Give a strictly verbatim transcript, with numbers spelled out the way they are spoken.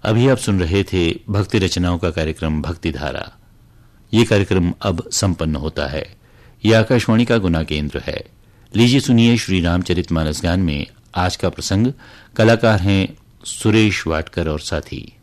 अभी आप सुन रहे थे भक्ति रचनाओं का कार्यक्रम भक्ति धारा। ये कार्यक्रम अब संपन्न होता है। यह आकाशवाणी का गुना केंद्र है। लीजिए सुनिए श्री रामचरितमानस गान में आज का प्रसंग। कलाकार हैं सुरेश वाटकर और साथी।